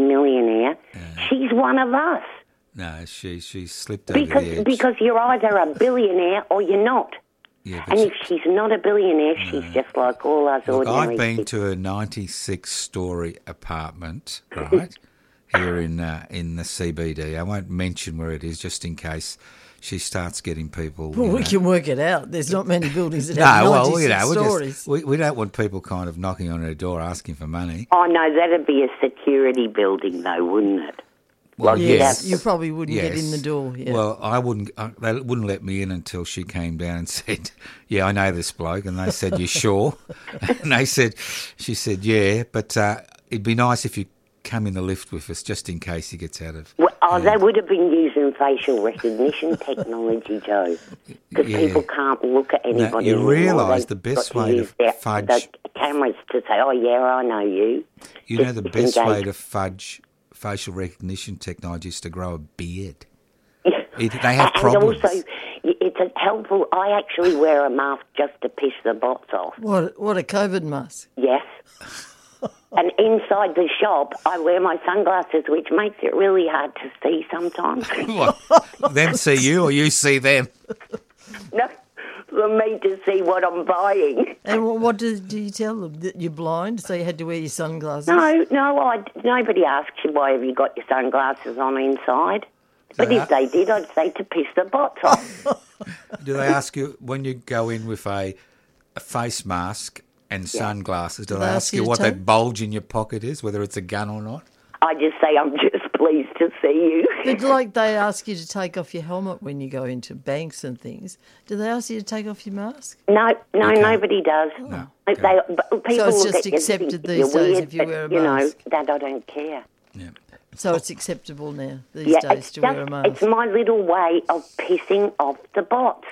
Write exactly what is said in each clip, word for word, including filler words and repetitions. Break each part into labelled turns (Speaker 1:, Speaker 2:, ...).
Speaker 1: multi-millionaire.
Speaker 2: Yeah.
Speaker 1: She's one of us.
Speaker 2: No, she she slipped over
Speaker 1: Because
Speaker 2: the edge.
Speaker 1: because you're either a billionaire or you're not.
Speaker 2: Yeah, but
Speaker 1: And
Speaker 2: she-
Speaker 1: if she's not a billionaire, she's just like all us
Speaker 2: Look,
Speaker 1: ordinary
Speaker 2: I've been
Speaker 1: kids.
Speaker 2: to a ninety-six story apartment, right, here in uh, in the C B D. I won't mention where it is, just in case she starts getting people.
Speaker 3: Well,
Speaker 2: you
Speaker 3: we
Speaker 2: know.
Speaker 3: can work it out. There's not many buildings that
Speaker 2: No,
Speaker 3: have
Speaker 2: well,
Speaker 3: ninety-six
Speaker 2: you know, we
Speaker 3: stories.
Speaker 2: just we, we don't want people kind of knocking on her door asking for money.
Speaker 1: Oh, no, that'd be a security building, though, wouldn't it?
Speaker 2: Well,
Speaker 1: you'd
Speaker 3: yes,
Speaker 1: have-
Speaker 3: you probably wouldn't get in
Speaker 2: Yes.
Speaker 3: the door. Yeah.
Speaker 2: Well, I wouldn't. Uh, they wouldn't let me in until she came down and said, "Yeah, I know this bloke." And they said, "You sure?" And they said, "She said, yeah, but uh, it'd be nice if you come in the lift with us, just in case he gets out of."
Speaker 1: Well, oh,
Speaker 2: yeah.
Speaker 1: they would have been using facial recognition technology, Joe, because
Speaker 2: Yeah.
Speaker 1: people can't look at anybody.
Speaker 2: you
Speaker 1: anymore.
Speaker 2: realise
Speaker 1: They've
Speaker 2: the best
Speaker 1: got to
Speaker 2: way to
Speaker 1: use their-
Speaker 2: fudge-
Speaker 1: the cameras to say, "Oh, yeah, I know you."
Speaker 2: You know,
Speaker 1: Just
Speaker 2: the best
Speaker 1: engage.
Speaker 2: way to fudge facial recognition technology is to grow a beard. It, they have
Speaker 1: and
Speaker 2: problems.
Speaker 1: also, it's a helpful. I actually wear a mask just to piss the bots off.
Speaker 3: what what a COVID mask.
Speaker 1: Yes. And inside the shop, I wear my sunglasses, which makes it really hard to see sometimes.
Speaker 2: What? Them see you or you see them?
Speaker 1: No, for me to see what I'm buying.
Speaker 3: And wh- what do, do you tell them? That you're blind, so you had to wear your sunglasses?
Speaker 1: No, no, I, nobody asks you why have you got your sunglasses on inside. But
Speaker 2: Uh-huh.
Speaker 1: if they did, I'd say to piss the bots off.
Speaker 2: Do they ask you when you go in with a, a face mask and sunglasses? Do they, ask you what
Speaker 3: to-
Speaker 2: that bulge in your pocket is, whether it's a gun or not?
Speaker 1: I just say I'm just pleased to see you.
Speaker 3: But like they ask you to take off your helmet when you go into banks and things. Do they ask you to take off your mask?
Speaker 1: No, no,
Speaker 2: Okay.
Speaker 1: nobody does.
Speaker 2: No,
Speaker 1: If
Speaker 2: okay.
Speaker 1: They, but people
Speaker 3: So it's
Speaker 1: look
Speaker 3: just
Speaker 1: at you and
Speaker 3: accepted
Speaker 1: think
Speaker 3: these
Speaker 1: you're
Speaker 3: days
Speaker 1: weird,
Speaker 3: if you
Speaker 1: but,
Speaker 3: wear a
Speaker 1: you know,
Speaker 3: mask.
Speaker 1: that I don't care.
Speaker 2: Yeah.
Speaker 3: So it's acceptable now these
Speaker 1: Yeah,
Speaker 3: days
Speaker 1: it's
Speaker 3: to
Speaker 1: just,
Speaker 3: wear a mask.
Speaker 1: it's my little way of pissing off the bots.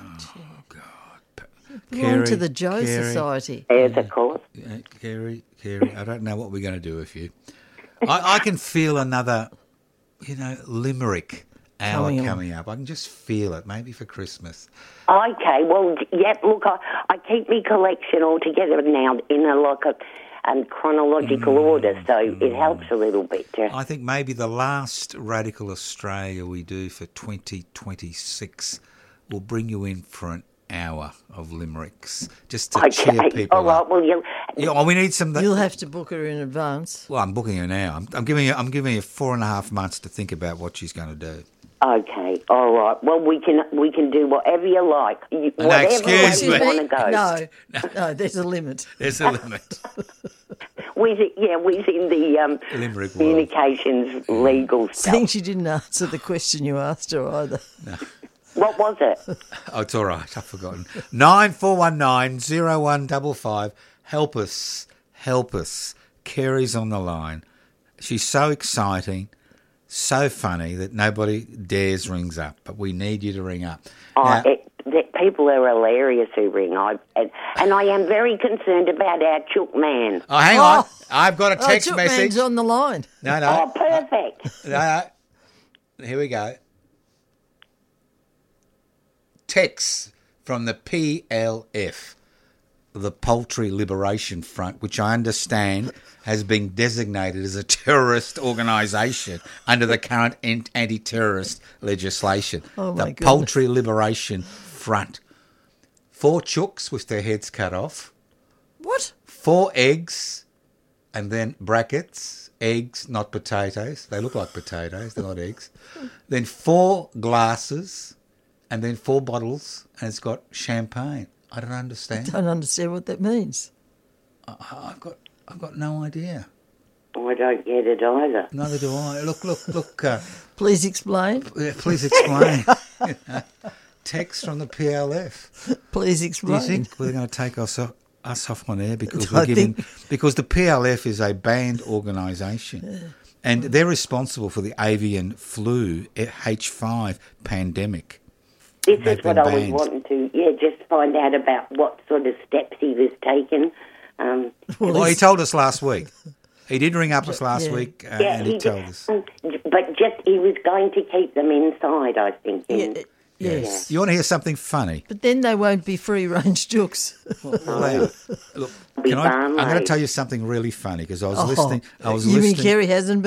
Speaker 3: Belong to
Speaker 2: Kerry,
Speaker 3: the Joe
Speaker 2: Kerry,
Speaker 3: Society.
Speaker 1: There's a course.
Speaker 2: Uh, Kerry, Kerry, I don't know what we're going to do with you. I, I can feel another, you know, limerick hour
Speaker 3: Coming
Speaker 2: coming,
Speaker 3: on.
Speaker 2: up. I can just feel it, maybe for Christmas.
Speaker 1: Okay, well, yeah, look, I, I keep my collection all together now in a, like a um, chronological
Speaker 2: Mm.
Speaker 1: order, so it helps a little bit. To,
Speaker 2: I think maybe the last Radical Australia we do for twenty twenty-six will bring you in for an hour of limericks, just to cheer
Speaker 1: okay,
Speaker 2: people
Speaker 1: all right,
Speaker 2: up.
Speaker 1: well, you
Speaker 2: Yeah, well, we need some...
Speaker 3: You'll have to book her in advance.
Speaker 2: Well, I'm booking her now. I'm, I'm giving you. I'm giving you four and a half months to think about what she's going to do.
Speaker 1: okay, all right. Well, we can we can do whatever you like. You,
Speaker 2: No,
Speaker 1: whatever
Speaker 2: excuse
Speaker 1: way
Speaker 2: me.
Speaker 1: you want to go.
Speaker 3: No, no, there's a limit.
Speaker 2: There's a limit.
Speaker 1: We, yeah, we're in the um,
Speaker 2: Limerick world.
Speaker 1: communications legal
Speaker 3: I
Speaker 1: stuff.
Speaker 3: think she didn't answer the question you asked her either.
Speaker 1: What was it?
Speaker 2: Oh, it's all right. I've forgotten. Nine four one nine zero one double five. Help us. Help us. Kerry's on the line. She's so exciting, so funny that nobody dares rings up. But we need you to ring up.
Speaker 1: Oh,
Speaker 2: Now-
Speaker 1: it, the people are hilarious who ring. I and, and I am very concerned about our chook man.
Speaker 2: oh, hang
Speaker 3: Oh.
Speaker 2: on. I've got a
Speaker 3: Oh,
Speaker 2: text
Speaker 3: Chook
Speaker 2: message.
Speaker 3: Man's on the line.
Speaker 2: No, no.
Speaker 1: Oh, perfect.
Speaker 2: No, no. Here we go. Text from the P L F, the Poultry Liberation Front, which I understand has been designated as a terrorist organisation under the current an- anti-terrorist legislation.
Speaker 3: Oh,
Speaker 2: the
Speaker 3: my goodness.
Speaker 2: Poultry Liberation Front. Four chooks with their heads cut off,
Speaker 3: What?
Speaker 2: four eggs, and then brackets, eggs, not potatoes. They look like potatoes, they're not eggs. Then four glasses, and then four bottles, and it's got champagne. I don't understand.
Speaker 3: Don't understand what that means.
Speaker 2: I, I've got, I've got no idea.
Speaker 1: I don't get it either.
Speaker 2: Neither do I. Look, look, look. Uh,
Speaker 3: Please explain.
Speaker 2: yeah, please explain. Text from the P L F.
Speaker 3: Please
Speaker 2: Do you
Speaker 3: explain.
Speaker 2: think we're going to take us off, us off on air because
Speaker 3: I
Speaker 2: we're giving
Speaker 3: think-
Speaker 2: because the P L F is a banned organisation, and they're responsible for the avian flu H five pandemic.
Speaker 1: This
Speaker 2: They've
Speaker 1: is what
Speaker 2: been
Speaker 1: I was
Speaker 2: banned.
Speaker 1: wanting to, yeah, just find out about what sort of steps he was taking. Um,
Speaker 2: Well, he
Speaker 3: he's-
Speaker 2: told us last week. He did ring up us last
Speaker 3: Yeah.
Speaker 2: week, uh,
Speaker 1: yeah,
Speaker 2: and he,
Speaker 1: he
Speaker 2: told
Speaker 1: did,
Speaker 2: us.
Speaker 1: um, but just he was going to keep them inside, I think.
Speaker 3: Yeah,
Speaker 1: and-
Speaker 3: yes.
Speaker 2: You want to hear something funny?
Speaker 3: But then they won't be free-range jooks.
Speaker 2: Well, they are. Look,
Speaker 1: Be
Speaker 2: can I, I'm
Speaker 1: barn
Speaker 2: going to
Speaker 1: raised.
Speaker 2: tell you something really funny because I was
Speaker 3: Oh,
Speaker 2: listening. I was
Speaker 3: you
Speaker 2: listening.
Speaker 3: mean Kerry hasn't